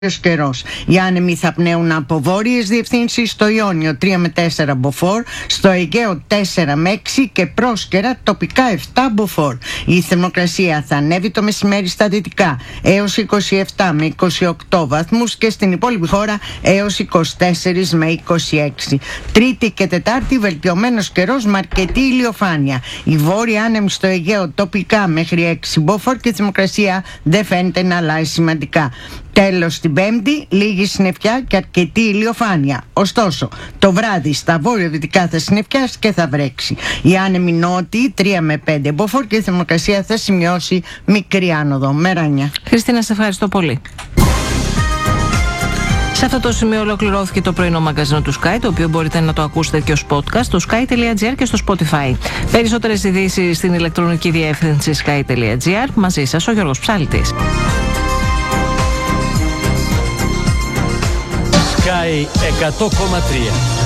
καιρός. Οι άνεμοι θα πνέουν από βόρειες διευθύνσεις, στο Ιόνιο 3 με 4 μποφόρ, στο Αιγαίο 4 με 6 και πρόσκαιρα τοπικά 7 μποφόρ. Η θερμοκρασία θα ανέβει το μεσημέρι στα δυτικά έως 27 με 28 βαθμούς και στην υπόλοιπη χώρα έως 24 με 26. Τρίτη και Τετάρτη βελτιωμένος καιρός με αρκετή ηλιοφάνεια. Η βόρεια άνεμη στο Αιγαίο τοπικά μέχρι 6 μποφόρ και η θερμοκρασία δεν φαίνεται να αλλάζει σημαντικά. Τέλος, την Πέμπτη, λίγη συννεφιά και αρκετή ηλιοφάνεια. Ωστόσο, το βράδυ στα βόρειο-δυτικά θα συννεφιάσει και θα βρέξει. Οι άνεμοι νότιοι 3 με 5 μποφόρ και η θερμοκρασία θα σημειώσει μικρή άνοδο. Μεράνια. Χριστίνα, σε ευχαριστώ πολύ. Σε αυτό το σημείο ολοκληρώθηκε το πρωινό μαγκαζίνο του Sky, το οποίο μπορείτε να το ακούσετε και ως podcast στο sky.gr και στο Spotify. Περισσότερες ειδήσεις στην ηλεκτρονική διεύθυνση sky.gr. Μαζί σας ο Γιώργος Ψάλτης. Sky 100,3